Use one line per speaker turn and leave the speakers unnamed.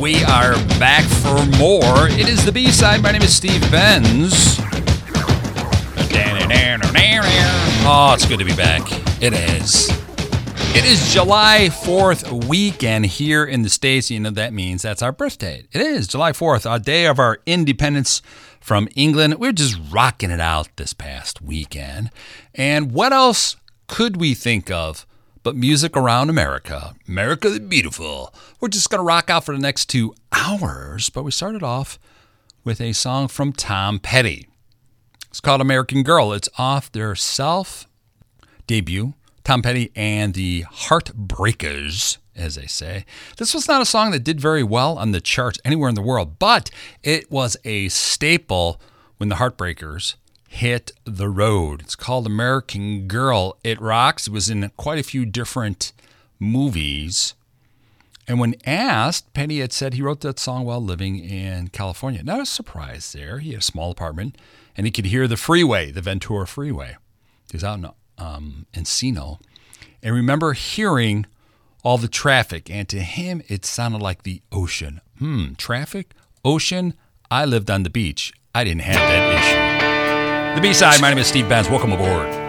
We are back for more. It is the B-side. My name is Steve Benz. Oh, it's good to be back. It is. It is July 4th weekend here in the States. You know that means that's our birthday. It is July 4th, a day of our independence from England. We're just rocking it out this past weekend. And what else could we think of but music around America? America the Beautiful. We're just going to rock out for the next 2 hours. But we started off with a song from Tom Petty. It's called American Girl. It's off their self-debut, Tom Petty and the Heartbreakers, as they say. This was not a song that did very well on the charts anywhere in the world, but it was a staple when the Heartbreakers hit the road. It's called American Girl. It rocks. It was in quite a few different movies. And when asked, Petty had said he wrote that song while living in California. Not a surprise there. He had a small apartment, and he could hear the freeway, the Ventura Freeway. He was out in Encino. And remember hearing all the traffic. And to him, it sounded like the ocean. Traffic? Ocean? I lived on the beach. I didn't have that issue. The B-side, my name is Steve Benz. Welcome aboard.